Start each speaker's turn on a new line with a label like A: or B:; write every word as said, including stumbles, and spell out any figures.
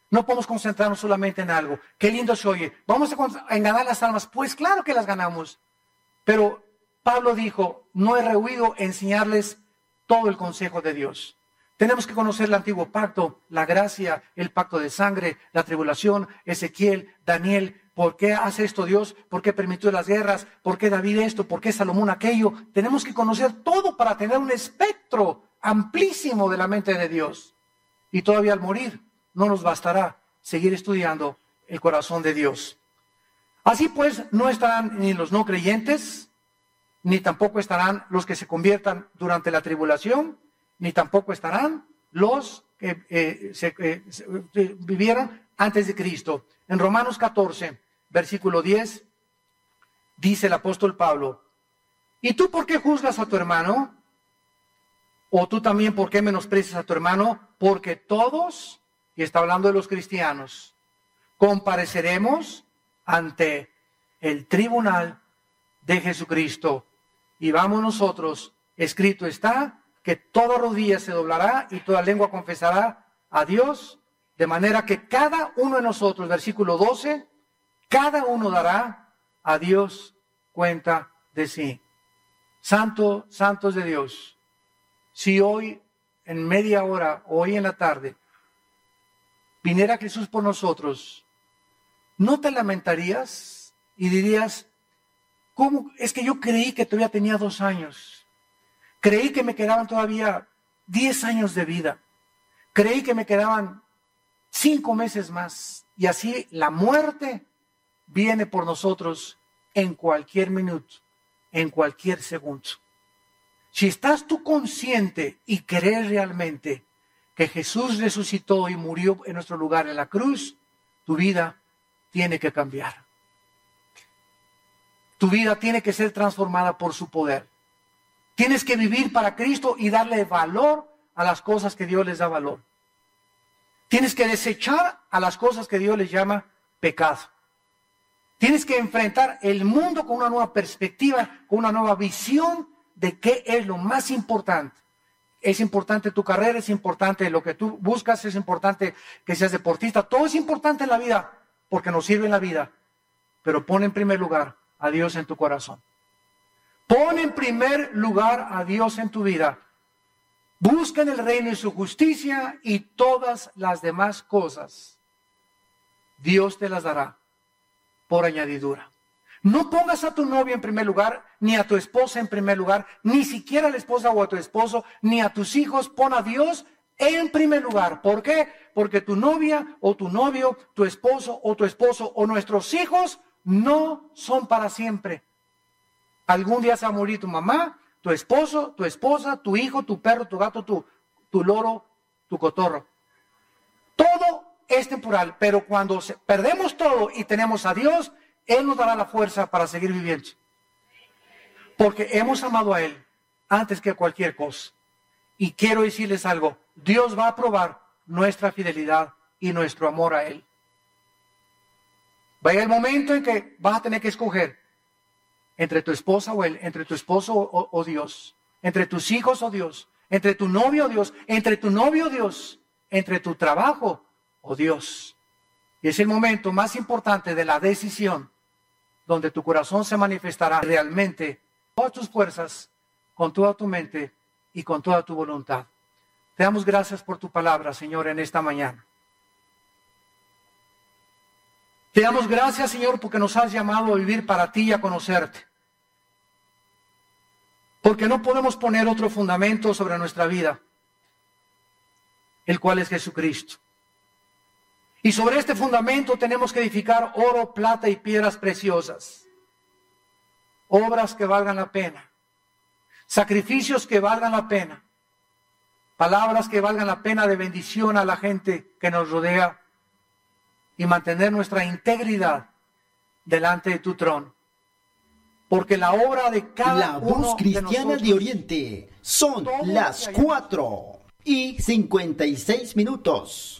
A: No podemos concentrarnos solamente en algo. Qué lindo se oye. ¿Vamos a ganar las almas? Pues claro que las ganamos. Pero Pablo dijo, no he rehuido enseñarles todo el consejo de Dios. Tenemos que conocer el antiguo pacto, la gracia, el pacto de sangre, la tribulación, Ezequiel, Daniel. ¿Por qué hace esto Dios? ¿Por qué permitió las guerras? ¿Por qué David esto? ¿Por qué Salomón aquello? Tenemos que conocer todo para tener un espectro amplísimo de la mente de Dios. Y todavía al morir no nos bastará seguir estudiando el corazón de Dios. Así pues, no estarán ni los no creyentes, ni tampoco estarán los que se conviertan durante la tribulación, ni tampoco estarán los que eh, se, eh, se, eh, vivieron antes de Cristo. En Romanos catorce, versículo diez, dice el apóstol Pablo, ¿y tú por qué juzgas a tu hermano? ¿O tú también por qué menosprecias a tu hermano? Porque todos, y está hablando de los cristianos, compareceremos ante el tribunal de Jesucristo. Y vamos nosotros, escrito está, que toda rodilla se doblará y toda lengua confesará a Dios, de manera que cada uno de nosotros, versículo doce, cada uno dará a Dios cuenta de sí. Santo, santos de Dios, si hoy en media hora, hoy en la tarde, viniera Jesús por nosotros, ¿no te lamentarías y dirías, ¿cómo? Es que yo creí que todavía tenía dos años. Creí que me quedaban todavía diez años de vida. Creí que me quedaban cinco meses más. Y así la muerte viene por nosotros en cualquier minuto, en cualquier segundo. Si estás tú consciente y crees realmente que Jesús resucitó y murió en nuestro lugar en la cruz, tu vida tiene que cambiar. Tu vida tiene que ser transformada por su poder. Tienes que vivir para Cristo y darle valor a las cosas que Dios les da valor. Tienes que desechar a las cosas que Dios les llama pecado. Tienes que enfrentar el mundo con una nueva perspectiva, con una nueva visión de qué es lo más importante. Es importante tu carrera, es importante lo que tú buscas, es importante que seas deportista. Todo es importante en la vida porque nos sirve en la vida. Pero pon en primer lugar a Dios en tu corazón. Pon en primer lugar a Dios en tu vida. Busca en el reino y su justicia y todas las demás cosas Dios te las dará por añadidura. No pongas a tu novio en primer lugar, ni a tu esposa en primer lugar, ni siquiera a la esposa o a tu esposo, ni a tus hijos. Pon a Dios en primer lugar. ¿Por qué? Porque tu novia o tu novio, tu esposo o tu esposo o nuestros hijos no son para siempre. Algún día se va a morir tu mamá, tu esposo, tu esposa, tu hijo, tu perro, tu gato, tu, tu loro, tu cotorro. Todo es temporal, pero cuando se, perdemos todo y tenemos a Dios, Él nos dará la fuerza para seguir viviendo. Porque hemos amado a Él antes que a cualquier cosa. Y quiero decirles algo, Dios va a probar nuestra fidelidad y nuestro amor a Él. Va a llegar el momento en que vas a tener que escoger entre tu esposa o Él, entre tu esposo o, o Dios, entre tus hijos o Dios, entre tu novio o Dios, entre tu novio o Dios, entre tu trabajo o Dios. Y es el momento más importante de la decisión, donde tu corazón se manifestará realmente con todas tus fuerzas, con toda tu mente y con toda tu voluntad. Te damos gracias por tu palabra, Señor, en esta mañana. Te damos gracias, Señor, porque nos has llamado a vivir para ti y a conocerte. Porque no podemos poner otro fundamento sobre nuestra vida, el cual es Jesucristo. Y sobre este fundamento tenemos que edificar oro, plata y piedras preciosas. Obras que valgan la pena. Sacrificios que valgan la pena. Palabras que valgan la pena de bendición a la gente que nos rodea. Y mantener nuestra integridad delante de tu trono. Porque la obra de cada
B: La
A: uno
B: voz cristiana
A: de, nosotros,
B: de Oriente. Son las cuatro y cincuenta y seis minutos.